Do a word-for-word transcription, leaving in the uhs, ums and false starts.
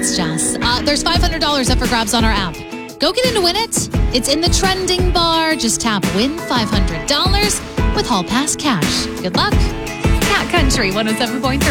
It's Jess. Uh, there's five hundred dollars up for grabs on our app. Go get in to win it. It's in the trending bar. Just tap win five hundred dollars with Hall Pass Cash. Good luck. Cat Country one oh seven point three.